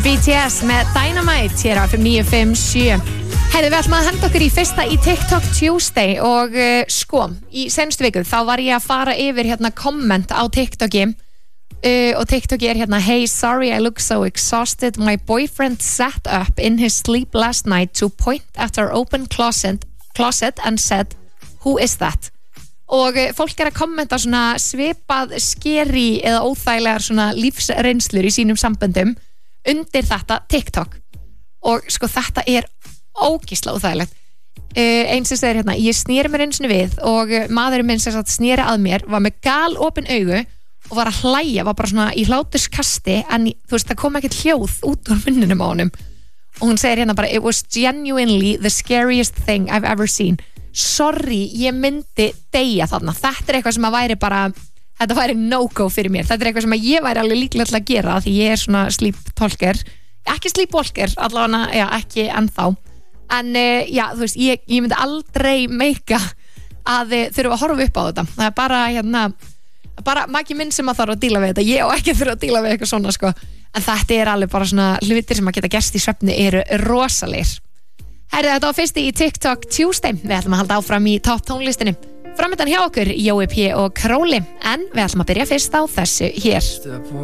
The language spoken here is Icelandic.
BTS með Dynamite hér á FM 957. Við ætlum að henda okkur í fyrsta í TikTok Tuesday og í senstu viku þá var ég að fara yfir hérna komment á TikToki og TikToki hérna Hey, sorry I look so exhausted. My boyfriend sat up in his sleep last night to point at our open closet and said, who is that? Og fólk að kommenta svona svipað skeri eða óþægilegar svona lífsreynslur í sínum samböndum undir þetta TikTok og sko þetta ógeðslega óþægilegt. Eins sem segir hérna, ég sneri mér einu sinni við og maðurinn minn sem sagt sneri að mér var með galopin augu og var að hlæja, var bara svona í hláturskasti en þú veist, það kom ekkert hljóð út úr munninum á honum og hún segir hérna bara, it was genuinely the scariest thing I've ever seen. Sorry, ég myndi deyja þarna. Þetta eitthvað sem að væri bara, þetta væri no-go fyrir mér. Þetta eitthvað sem að ég væri alveg líklega til að gera því ég svona sleep-talker. Ekki sleep-walker, allavega, já, ekki ennþá. En já, þú veist, ég myndi aldrei meika að þurfa að horfa upp á þetta. Það bara, bara maki minn sem að þarf að díla við þetta. Ég á ekki að þurfa að díla við eitthvað svona, sko. En þetta alveg bara svona hlutir sem að geta gerst í svefni eru rosalegir. Þetta var fyrsti í TikTok Tuesday. Við ætlum að halda áfram í topp tónlistinni. Framöndan hjá okkur, Jói P og Króli. En við ætlum að byrja fyrst á þessu hér.